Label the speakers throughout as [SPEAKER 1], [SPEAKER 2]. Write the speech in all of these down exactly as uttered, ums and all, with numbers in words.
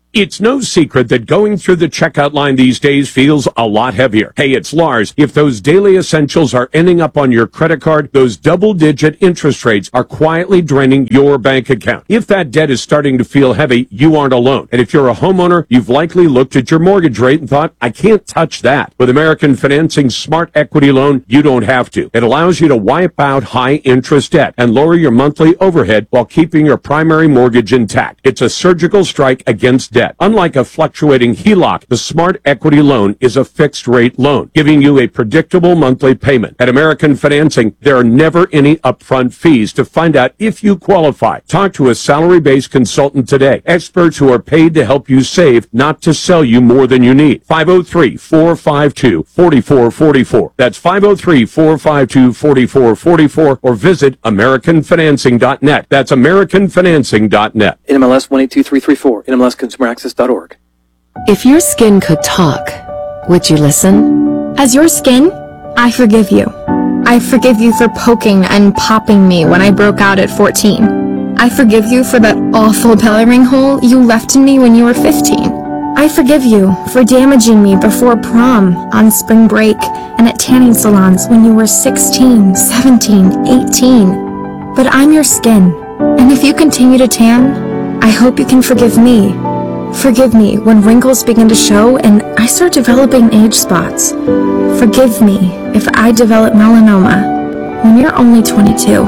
[SPEAKER 1] It's no secret that going through the checkout line these days feels a lot heavier. Hey, it's Lars. If those daily essentials are ending up on your credit card, those double-digit interest rates are quietly draining your bank account. If that debt is starting to feel heavy, you aren't alone. And if you're a homeowner, you've likely looked at your mortgage rate and thought, I can't touch that. With American Financing's Smart Equity Loan, you don't have to. It allows you to wipe out high-interest debt and lower your monthly overhead while keeping your primary mortgage intact. It's a surgical strike against debt. Unlike a fluctuating H E L O C, the Smart Equity Loan is a fixed-rate loan, giving you a predictable monthly payment. At American Financing, there are never any upfront fees. To find out if you qualify, talk to a salary-based consultant today. Experts who are paid to help you save, not to sell you more than you need. five oh three, four five two, four four four four. That's five oh three, four five two, four four four four, or visit American Financing dot net. That's American Financing dot net.
[SPEAKER 2] N M L S one eight two three three four, N M L S consumer access dot org.
[SPEAKER 3] If your skin could talk, would you listen?
[SPEAKER 4] As your skin, I forgive you. I forgive you for poking and popping me when I broke out at fourteen. I forgive you for that awful belly ring hole you left in me when you were fifteen. I forgive you for damaging me before prom, on spring break, and at tanning salons when you were sixteen, seventeen, eighteen. But I'm your skin, and if you continue to tan, I hope you can forgive me. Forgive me when wrinkles begin to show and I start developing age spots. Forgive me if I develop melanoma when you're only twenty-two.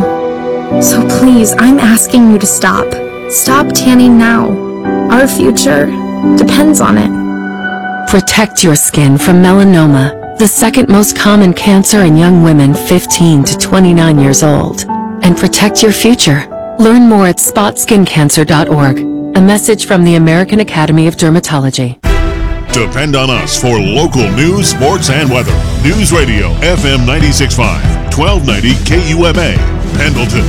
[SPEAKER 4] So please, I'm asking you to stop. Stop tanning now. Our future depends on it.
[SPEAKER 3] Protect your skin from melanoma, the second most common cancer in young women fifteen to twenty-nine years old. And protect your future. Learn more at spot skin cancer dot org. A message from the American Academy of Dermatology.
[SPEAKER 5] Depend on us for local news, sports, and weather. News Radio, F M ninety-six point five, twelve ninety K U M A, Pendleton.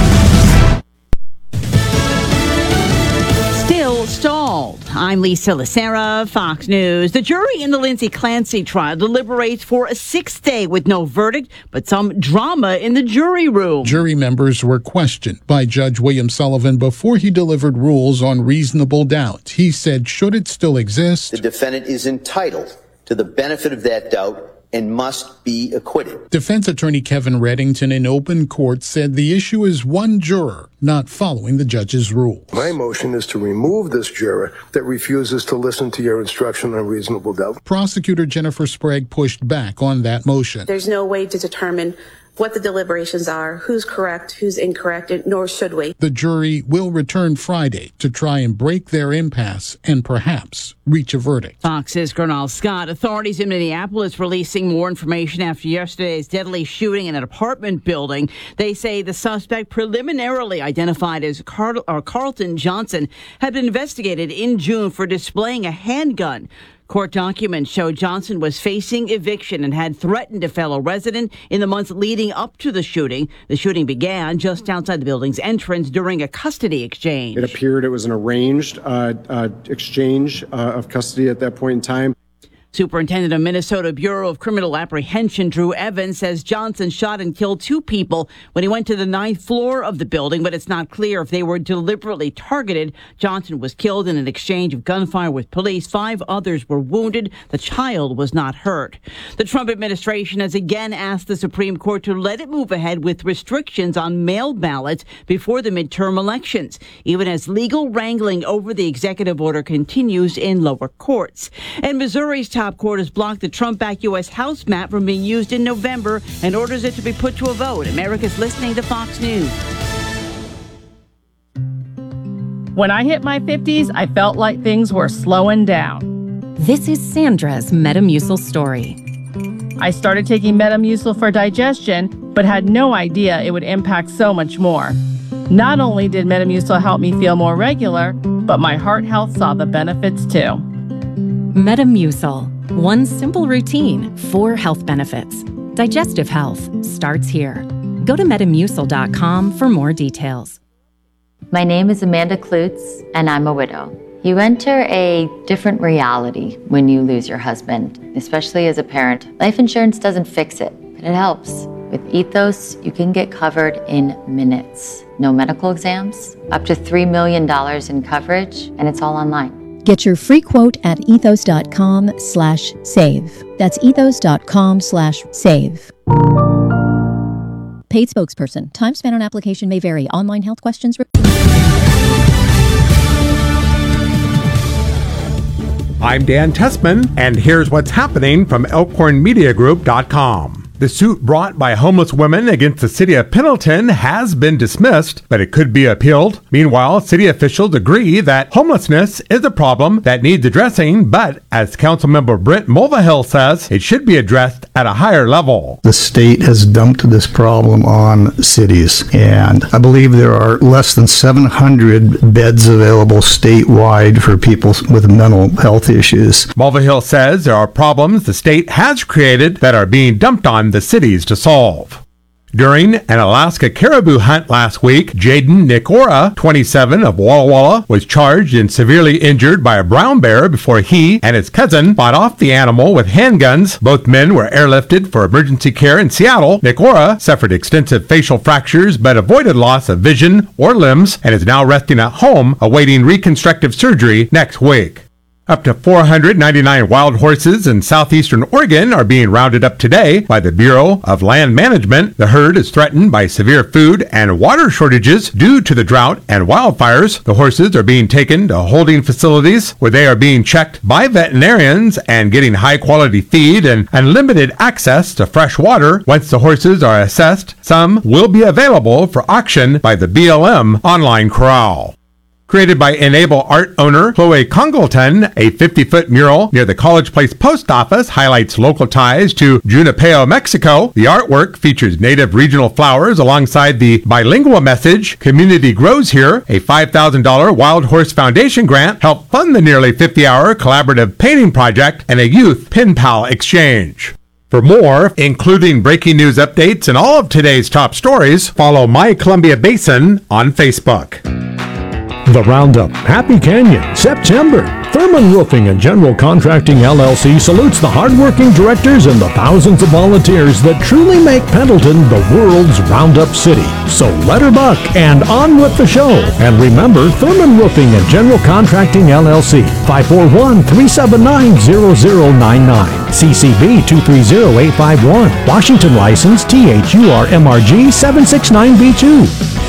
[SPEAKER 6] Still stalled. I'm Lisa Lacera, Fox News. The jury in the Lindsay Clancy trial deliberates for a sixth day with no verdict, but some drama in the jury room.
[SPEAKER 7] Jury members were questioned by Judge William Sullivan before he delivered rules on reasonable doubt. He said, should it still exist,
[SPEAKER 8] the defendant is entitled to the benefit of that doubt and must be acquitted.
[SPEAKER 7] Defense attorney Kevin Reddington in open court said the issue is one juror not following the judge's rules.
[SPEAKER 9] My motion is to remove this juror that refuses to listen to your instruction on reasonable doubt.
[SPEAKER 7] Prosecutor Jennifer Sprague pushed back on that motion.
[SPEAKER 10] There's no way to determine what the deliberations are, who's correct, who's incorrect, nor should we.
[SPEAKER 7] The jury will return Friday to try and break their impasse and perhaps reach a verdict.
[SPEAKER 6] Fox's Gernal Scott. Authorities in Minneapolis releasing more information after yesterday's deadly shooting in an apartment building. They say the suspect, preliminarily identified as Carl- or Carlton Johnson, had been investigated in June for displaying a handgun. Court documents show Johnson was facing eviction and had threatened a fellow resident in the months leading up to the shooting. The shooting began just outside the building's entrance during a custody exchange.
[SPEAKER 11] It appeared it was an arranged uh, uh, exchange uh, of custody at that point in time.
[SPEAKER 6] Superintendent of Minnesota Bureau of Criminal Apprehension Drew Evans says Johnson shot and killed two people when he went to the ninth floor of the building, but it's not clear if they were deliberately targeted. Johnson was killed in an exchange of gunfire with police. Five others were wounded. The child was not hurt. The Trump administration has again asked the Supreme Court to let it move ahead with restrictions on mail ballots before the midterm elections, even as legal wrangling over the executive order continues in lower courts. And Missouri's top court has blocked the Trump-backed U S House map from being used in November and orders it to be put to a vote. America's listening to Fox News.
[SPEAKER 12] When I hit my fifties, I felt like things were slowing down.
[SPEAKER 13] This is Sandra's Metamucil story.
[SPEAKER 12] I started taking Metamucil for digestion, but had no idea it would impact so much more. Not only did Metamucil help me feel more regular, but my heart health saw the benefits too.
[SPEAKER 13] Metamucil. One simple routine, four health benefits. Digestive health starts here. Go to metamucil dot com for more details.
[SPEAKER 14] My name is Amanda Klutz, and I'm a widow. You enter a different reality when you lose your husband, especially as a parent. Life insurance doesn't fix it, but it helps. With Ethos, you can get covered in minutes. No medical exams, up to three million dollars in coverage, and it's all online.
[SPEAKER 15] Get your free quote at ethos.com slash save. That's ethos.com slash save. Paid spokesperson. Time spent on application may vary. Online health questions. Re-
[SPEAKER 16] I'm Dan Tessman, and here's what's happening from elkhorn media group dot com. The suit brought by homeless women against the city of Pendleton has been dismissed, but it could be appealed. Meanwhile, city officials agree that homelessness is a problem that needs addressing, but as Councilmember Brent Mulvihill says, it should be addressed at a higher level.
[SPEAKER 17] The state has dumped this problem on cities, and I believe there are less than seven hundred beds available statewide for people with mental health issues.
[SPEAKER 16] Mulvihill says there are problems the state has created that are being dumped on the cities to solve. During an Alaska caribou hunt last week, Jaden Nikora, twenty-seven, of Walla Walla, was charged and severely injured by a brown bear before he and his cousin fought off the animal with handguns. Both men were airlifted for emergency care in Seattle. Nikora suffered extensive facial fractures but avoided loss of vision or limbs and is now resting at home awaiting reconstructive surgery next week. Up to four hundred ninety-nine wild horses in southeastern Oregon are being rounded up today by the Bureau of Land Management. The herd is threatened by severe food and water shortages due to the drought and wildfires. The horses are being taken to holding facilities where they are being checked by veterinarians and getting high-quality feed and unlimited access to fresh water. Once the horses are assessed, some will be available for auction by the B L M online corral. Created by Enable Art owner Chloe Congleton, a fifty-foot mural near the College Place Post Office highlights local ties to Junipero, Mexico. The artwork features native regional flowers alongside the bilingual message, "Community Grows Here." A five thousand dollars Wild Horse Foundation grant helped fund the nearly fifty-hour collaborative painting project and a youth pen pal exchange. For more, including breaking news updates and all of today's top stories, follow My Columbia Basin on Facebook.
[SPEAKER 18] The Roundup, Happy Canyon, September. Thurman Roofing and General Contracting L L C salutes the hardworking directors and the thousands of volunteers that truly make Pendleton the world's Roundup city. So let her buck and on with the show. And remember, Thurman Roofing and General Contracting L L C, five four one, three seven nine, zero zero nine nine. C C B two three zero eight five one. Washington license T H U R M R G seven six nine B two.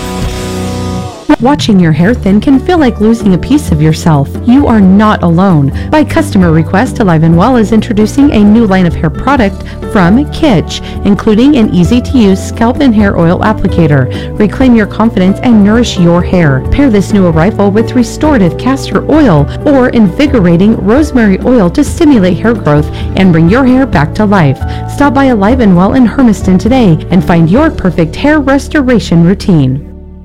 [SPEAKER 19] Watching your hair thin can feel like losing a piece of yourself. You are not alone. By customer request, Alive and Well is introducing a new line of hair product from Kitsch, including an easy-to-use scalp and hair oil applicator. Reclaim your confidence and nourish your hair. Pair this new arrival with restorative castor oil or invigorating rosemary oil to stimulate hair growth and bring your hair back to life. Stop by Alive and Well in Hermiston today and find your perfect hair restoration routine.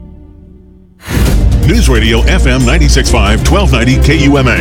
[SPEAKER 5] News Radio F M ninety-six point five, twelve ninety K U M A.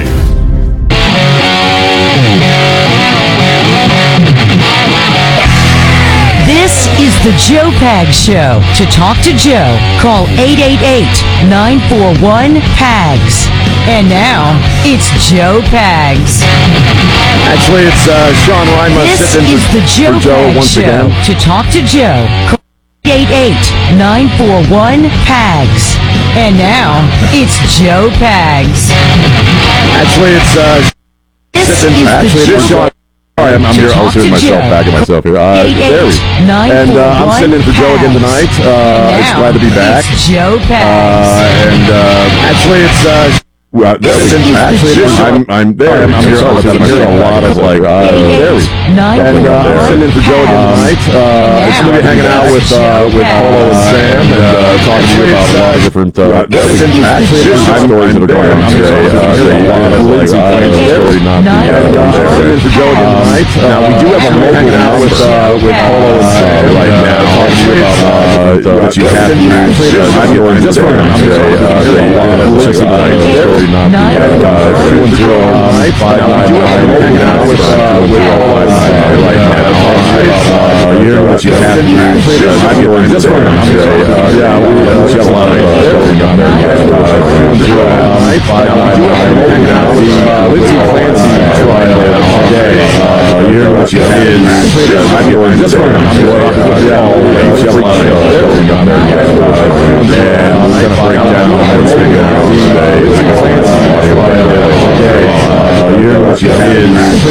[SPEAKER 20] This is the Joe Pags Show. To talk to Joe, call eight eight eight, nine four one, P A G S. And now, it's Joe Pags.
[SPEAKER 21] Actually, it's uh, Sean Rima sitting in for,
[SPEAKER 20] the Joe
[SPEAKER 21] for Joe
[SPEAKER 20] Pags
[SPEAKER 21] once
[SPEAKER 20] Show.
[SPEAKER 21] again.
[SPEAKER 20] To talk to Joe, call eight eight eight, nine four one, P A G S. And now, it's Joe Pags.
[SPEAKER 21] Actually, it's uh, sitting in Actually, it is Sean. Sorry, I'm, I'm here. I was hearing myself back at myself here. Uh, there we And uh, I'm sitting in for Joe again tonight. Uh, it's glad to be back.
[SPEAKER 20] Joe Pags.
[SPEAKER 21] Uh, and uh, actually, it's uh, well, actually, it is. I'm, I'm there. I'm, I'm here. I was hearing a lot of like, uh, there we And uh, I'm sitting in for Joe again tonight. Uh, it's going to be hanging out with uh, with Paulo and Sam and uh, talking to you about a lot of different. Uh, actually, it is stories that are going on today. Uh, a lot of like, uh, really not the. I'm sitting in for Joe again tonight. Now we do have a mobile hanging out with uh, with Paulo and Sam right now, talking to you about uh, what you have to use. Just for them today. Uh, a lot of really not the. Two and zero. Five nine. Hanging out with uh, with Paulo and Sam right now, talking to you about uh, what you have to use. Just for them today. Yeah, we have a lot of going on there. Two and zero. Five nine. Hanging out with uh, Lindsay Clancy trial today. Here, what you have is just for them. Yeah, we have a lot of going on there. And I'm going to break down what's going on today. Lindsay Clancy trial today.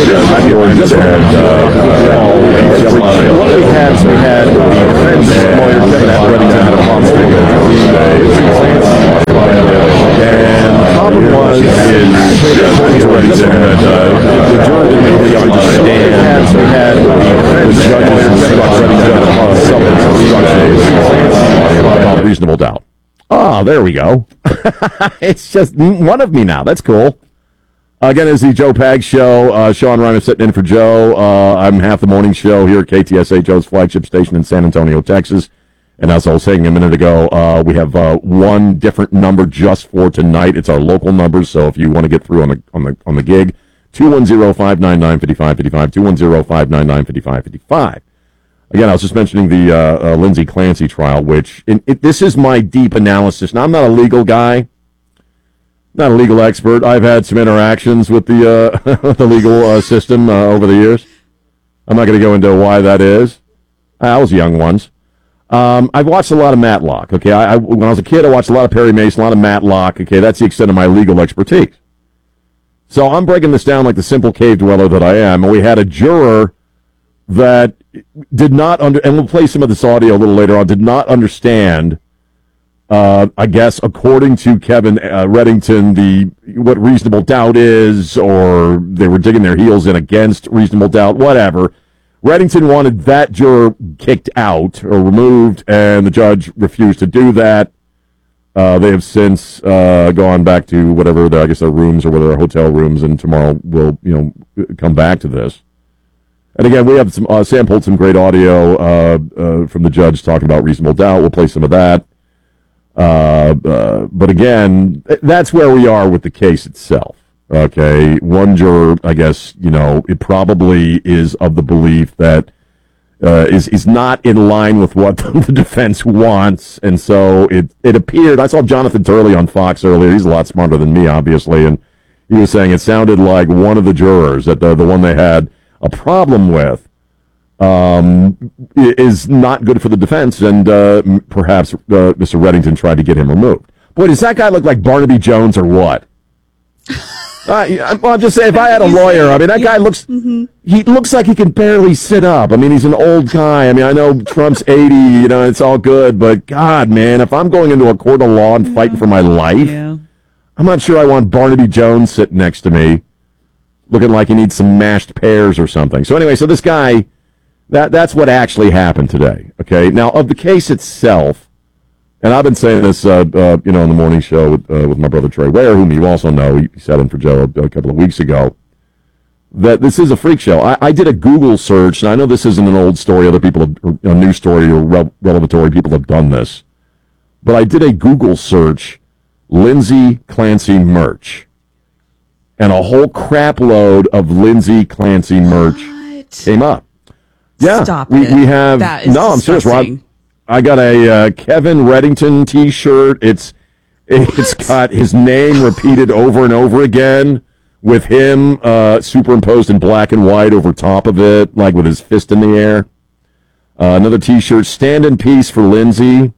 [SPEAKER 21] George and uh, what we had is we had the defense lawyer Kevin Reddington had a constant and the problem was is Reddington had the judge didn't really understand. We had the defense lawyer Kevin Reddington had a constant reasonable doubt. Oh, there we go. It's just one of me now. That's cool. Again, it's the Joe Pags Show. Uh, Sean Ryan is sitting in for Joe. Uh, I'm half the morning show here at K T S A, Joe's flagship station in San Antonio, Texas. And as I was saying a minute ago, uh, we have uh, one different number just for tonight. It's our local number, so if you want to get through on the on the on the gig, two one zero, five nine nine, five five five five, two one zero, five nine nine, five five five five. Again, I was just mentioning the uh, uh, Lindsay Clancy trial, which in, it, this is my deep analysis. Now, I'm not a legal guy, not a legal expert. I've had some interactions with the uh, the legal uh, system uh, over the years. I'm not going to go into why that is. I was young once. Um, I've watched a lot of Matlock. Okay, I, I, when I was a kid, I watched a lot of Perry Mason, a lot of Matlock. Okay, that's the extent of my legal expertise. So I'm breaking this down like the simple cave dweller that I am. And we had a juror that did not under, and we'll play some of this audio a little later on, did not understand, uh, I guess, according to Kevin uh, Reddington, the what reasonable doubt is, or they were digging their heels in against reasonable doubt, whatever. Reddington wanted that juror kicked out or removed, and the judge refused to do that. Uh, they have since uh, gone back to whatever, the, I guess, their rooms or whether they're hotel rooms, and tomorrow we'll, you know, come back to this. And again, we have some uh, sampled some great audio uh, uh, from the judge talking about reasonable doubt. We'll play some of that. Uh, uh, but again, that's where we are with the case itself. Okay, one juror, I guess, you know, it probably is of the belief that uh, is is not in line with what the defense wants, and so it it appeared. I saw Jonathan Turley on Fox earlier. He's a lot smarter than me, obviously, and he was saying it sounded like one of the jurors, that the the one they had a problem with, um, is not good for the defense, and uh, perhaps uh, Mister Reddington tried to get him removed. Boy, does that guy look like Barnaby Jones or what? Uh, well, I'm just saying, if I had a lawyer, I mean, that guy looks, mm-hmm. he looks like he can barely sit up. I mean, he's an old guy. I mean, I know Trump's eighty, you know, it's all good, but God, man, if I'm going into a court of law and yeah. fighting for my life, yeah. I'm not sure I want Barnaby Jones sitting next to me, looking like he needs some mashed pears or something. So anyway, so this guy, that that's what actually happened today, okay? Now, of the case itself, and I've been saying this, uh, uh, you know, in the morning show with, uh, with my brother Trey Ware, whom you also know, he sat in for Joe a, a couple of weeks ago, that this is a freak show. I, I did a Google search, and I know this isn't an old story, other people, have, or a new story or re- revelatory people have done this, but I did a Google search, Lindsay Clancy merch, and a whole crap load of Lindsay Clancy merch what? came up. Yeah,
[SPEAKER 6] Stop
[SPEAKER 21] we,
[SPEAKER 6] it.
[SPEAKER 21] we have,
[SPEAKER 6] that is
[SPEAKER 21] no, I'm serious, Rob. I got a uh, Kevin Reddington T-shirt. It's it's got his name repeated over and over again with him uh, superimposed in black and white over top of it, like with his fist in the air. Uh, another T-shirt, "Stand in Peace for Lindsay."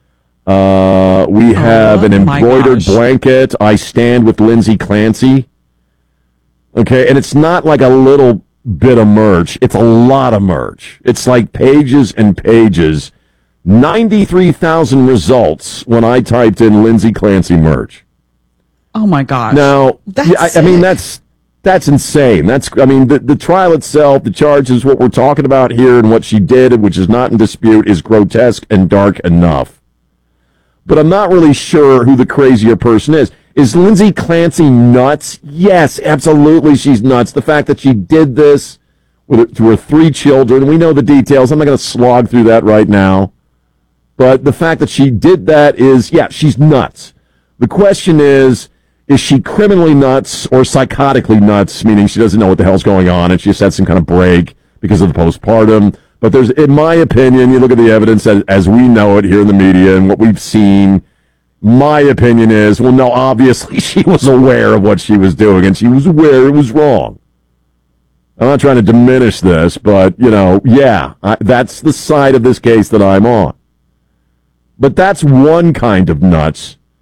[SPEAKER 21] Uh, we have oh, an embroidered blanket, "I stand with Lindsay Clancy." Okay, and it's not like a little bit of merch. It's a lot of merch. It's like pages and pages. ninety-three thousand results when I typed in Lindsay Clancy merch.
[SPEAKER 6] Oh my gosh!
[SPEAKER 21] Now,
[SPEAKER 6] that's
[SPEAKER 21] yeah, I, I mean that's that's insane. That's I mean the the trial itself, the charges, what we're talking about here, and what she did, which is not in dispute, is grotesque and dark enough. But I'm not really sure who the crazier person is. Is Lindsay Clancy nuts? Yes, absolutely, she's nuts. The fact that she did this with her, to her three children, we know the details. I'm not going to slog through that right now. But the fact that she did that is, yeah, she's nuts. The question is, is she criminally nuts or psychotically nuts, meaning she doesn't know what the hell's going on and she just had some kind of break because of the postpartum? But there's, in my opinion, you look at the evidence as, as we know it here in the media and what we've seen, my opinion is, well, no, obviously she was aware of what she was doing and she was aware it was wrong. I'm not trying to diminish this, but, you know, yeah, I, that's the side of this case that I'm on. But that's one kind of nuts.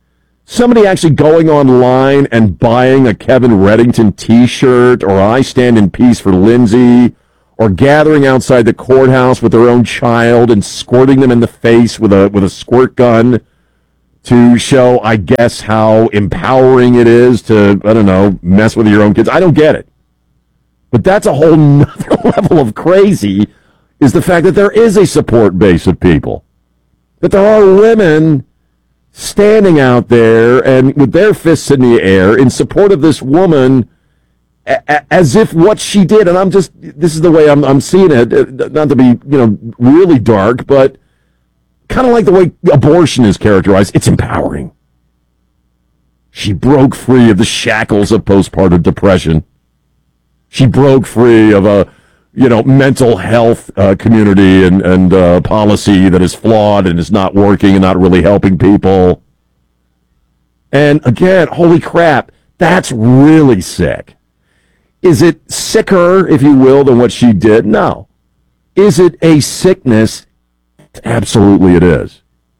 [SPEAKER 21] somebody actually going online and buying a Kevin Reddington t-shirt, or I Stand in Peace for Lindsay, or gathering outside the courthouse with their own child and squirting them in the face with a with a squirt gun to show, I guess, how empowering it is to, I don't know, mess with your own kids. I don't get it. But that's a whole nother level of crazy, is the fact that there is a support base of people. That there are women standing out there and with their fists in the air in support of this woman, a- a- as if what she did, and I'm just, this is the way I'm, I'm seeing it, not to be, you know, really dark, but kind of like the way abortion is characterized, it's empowering. She broke free of the shackles of postpartum depression. She broke free of a, you know, mental health uh, community and, and uh, policy that is flawed and is not working and not really helping people. And again, holy crap, that's really sick. Is it sicker, if you will, than what she did? No. Is it a sickness? Absolutely it is.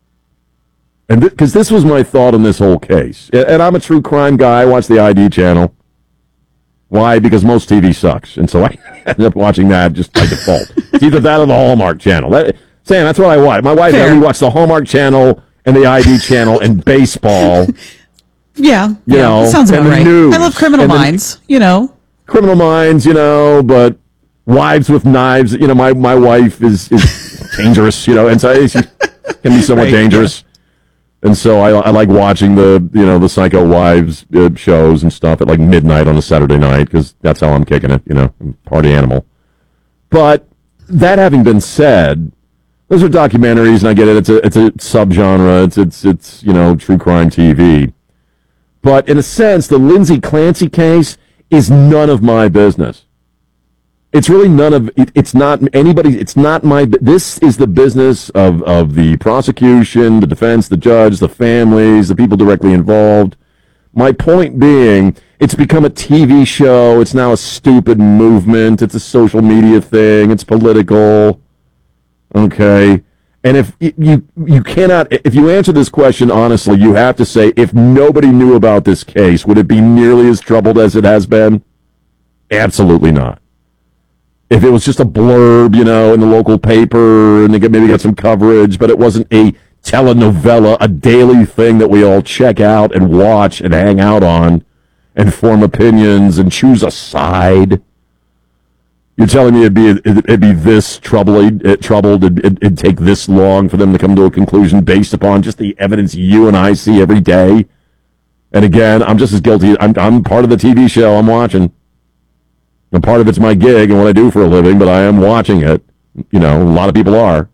[SPEAKER 21] And because th- this was my thought on this whole case. And I'm a true crime guy. I watch the I D channel. Why? Because most T V sucks. And so I ended up watching that just by default. It's either that or the Hallmark channel. That, Sam, that's what I watch. My wife
[SPEAKER 1] Fair.
[SPEAKER 21] and we watch the Hallmark channel and the I D channel and baseball.
[SPEAKER 1] Yeah,
[SPEAKER 21] You
[SPEAKER 1] yeah,
[SPEAKER 21] know,
[SPEAKER 1] that sounds about
[SPEAKER 21] and the
[SPEAKER 1] right.
[SPEAKER 21] news.
[SPEAKER 1] I love Criminal
[SPEAKER 21] And the-
[SPEAKER 1] Minds, you know.
[SPEAKER 21] Criminal Minds, you know, but wives with knives. You know, my, my wife is, is dangerous, you know, and so she can be somewhat
[SPEAKER 1] Right,
[SPEAKER 21] dangerous. And so I, I like watching the, you know, the Psycho Wives uh, shows and stuff at like midnight on a Saturday night, because that's how I'm kicking it, you know, I'm a party animal. But that having been said, those are documentaries, and I get it. It's a it's a subgenre. It's it's it's you know, true crime T V. But in a sense, the Lindsay Clancy case is none of my business. It's really none of it, it's not anybody. It's not my. This is the business of of the prosecution, the defense, the judge, the families, the people directly involved. My point being, it's become a T V show. It's now a stupid movement. It's a social media thing. It's political. Okay. And if you you cannot, if you answer this question honestly, you have to say, if nobody knew about this case, would it be nearly as troubled as it has been? Absolutely not. If it was just a blurb, you know, in the local paper, and they get, maybe got some coverage, but it wasn't a telenovela, a daily thing that we all check out and watch and hang out on and form opinions and choose a side. You're telling me it'd be it'd be this troubling, it, troubled, it'd, it'd take this long for them to come to a conclusion based upon just the evidence you and I see every day? And again, I'm just as guilty. I'm I'm part of the T V show I'm watching. And part of it's my gig and what I do for a living, but I am watching it. You know, a lot of people are.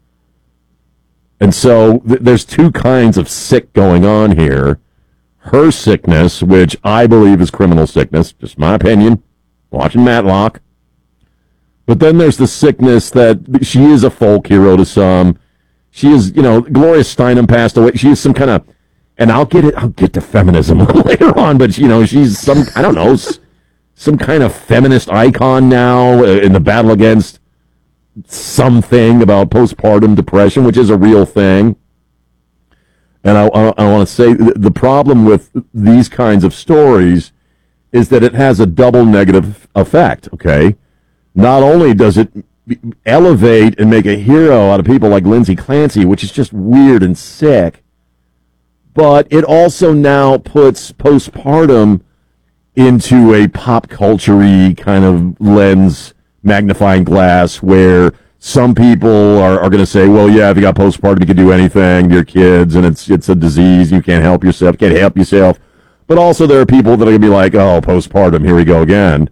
[SPEAKER 21] And so th- there's two kinds of sick going on here. Her sickness, which I believe is criminal sickness, just my opinion, watching Matlock. But then there's the sickness that she is a folk hero to some. She is, you know, Gloria Steinem passed away. She is some kind of, and I'll get it, I'll get to feminism later on, but, you know, she's some, I don't know, some kind of feminist icon now in the battle against something about postpartum depression, which is a real thing. And I, I, I want to say the problem with these kinds of stories is that it has a double negative effect, okay? Not only does it elevate and make a hero out of people like Lindsay Clancy, which is just weird and sick, but it also now puts postpartum into a pop culture-y kind of lens, magnifying glass, where some people are, are going to say, well, yeah, if you got postpartum, you can do anything to your kids, and it's it's a disease, you can't help yourself, can't help yourself. But also there are people that are going to be like, oh, postpartum, here we go again.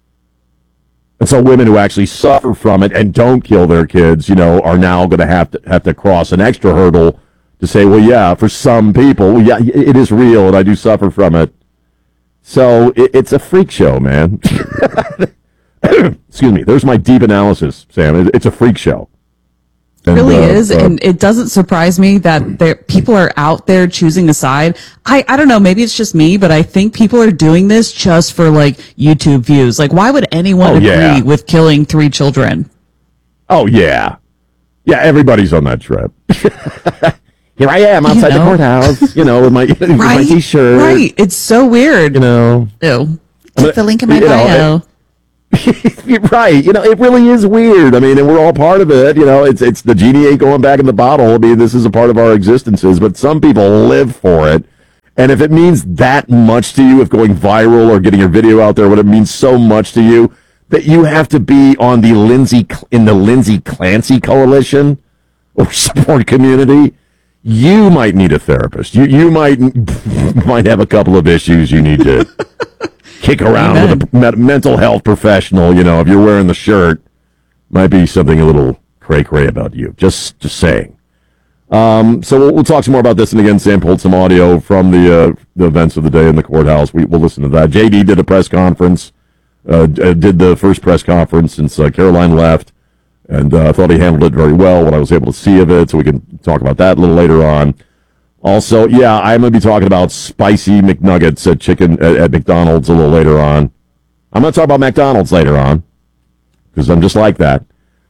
[SPEAKER 21] And so women who actually suffer from it and don't kill their kids, you know, are now going to have to have to cross an extra hurdle to say, well, yeah, for some people, well, yeah, it is real, and I do suffer from it. So it, it's a freak show, man. Excuse me. There's my deep analysis, Sam. It, it's a freak show.
[SPEAKER 1] It
[SPEAKER 21] And,
[SPEAKER 1] really
[SPEAKER 21] uh,
[SPEAKER 1] is,
[SPEAKER 21] uh,
[SPEAKER 1] and it doesn't surprise me that there people are out there choosing a side. I, I don't know, maybe it's just me, but I think people are doing this just for like YouTube views. Like, why would anyone
[SPEAKER 21] Oh,
[SPEAKER 1] agree
[SPEAKER 21] yeah.
[SPEAKER 1] with killing three children?
[SPEAKER 21] Oh, yeah. Yeah, everybody's on that trip. here I am outside
[SPEAKER 1] You know.
[SPEAKER 21] the courthouse, you know, with my, with my
[SPEAKER 1] Right?
[SPEAKER 21] t-shirt.
[SPEAKER 1] Right. It's so weird.
[SPEAKER 21] You know.
[SPEAKER 1] Ew.
[SPEAKER 21] Click
[SPEAKER 1] the link in my
[SPEAKER 21] you know,
[SPEAKER 1] bio.
[SPEAKER 21] You're right. You know, it really is weird. I mean, and we're all part of it. You know, it's it's the genie ain't going back in the bottle. I mean, this is a part of our existences, but some people live for it. And if it means that much to you, if going viral or getting your video out there, what it means so much to you, that you have to be on the Lindsay in the Lindsay Clancy coalition or support community, you might need a therapist. You you might might have a couple of issues you need to kick around Amen. with a me- mental health professional. You know, if you're wearing the shirt, might be something a little cray cray about you. Just just saying. Um, so we'll, we'll talk some more about this, and again, Sam pulled some audio from the uh, the events of the day in the courthouse. We, we'll listen to that. J D did a press conference, uh, did the first press conference since uh, Caroline left, and uh, I thought he handled it very well, what I was able to see of it, so we can talk about that a little later on. Also, yeah, I'm going to be talking about spicy McNuggets at chicken at, at McDonald's a little later on. I'm going to talk about McDonald's later on, because I'm just like that.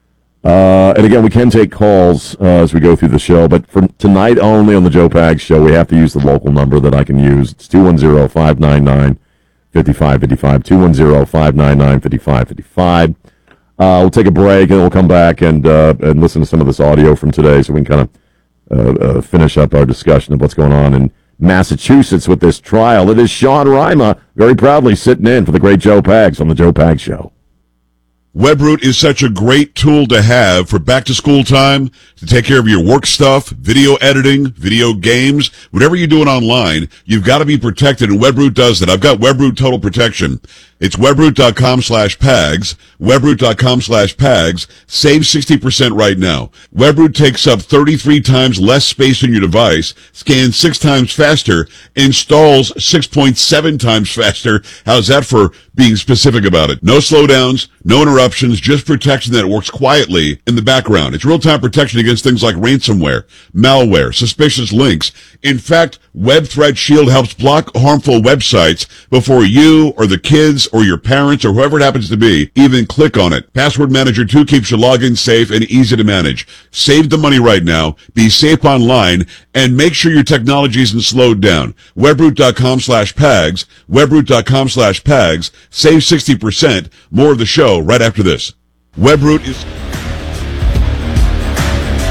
[SPEAKER 21] Uh, and again, we can take calls uh, as we go through the show, but for tonight only on the Joe Pags Show, we have to use the local number that I can use. It's two one zero, five nine nine, five five five five, two one zero, five nine nine, five five five five. Uh, we'll take a break, and we'll come back and uh, and listen to some of this audio from today so we can kind of uh, uh, finish up our discussion of what's going on in Massachusetts with this trial. It is Sean Rima very proudly sitting in for the great Joe Pags on the Joe Pags Show.
[SPEAKER 5] Webroot is such a great tool to have for back-to-school time, to take care of your work stuff, video editing, video games, whatever you're doing online, you've got to be protected, and Webroot does that. I've got Webroot Total Protection. It's webroot.com slash pags, webroot.com slash pags. Save sixty percent right now. Webroot takes up thirty-three times less space on your device, scans six times faster, installs six point seven times faster. How's that for being specific about it? No slowdowns, no interruptions, just protection that works quietly in the background. It's real-time protection against things like ransomware, malware, suspicious links. In fact, Web Threat Shield helps block harmful websites before you or the kids or your parents or whoever it happens to be even click on it. Password Manager two keeps your login safe and easy to manage. Save the money right now, be safe online, and make sure your technology isn't slowed down. Webroot.com slash pags, webroot.com slash pags. Save sixty percent. More of the show right after this. Webroot is...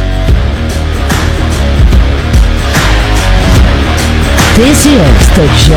[SPEAKER 20] This is the Joe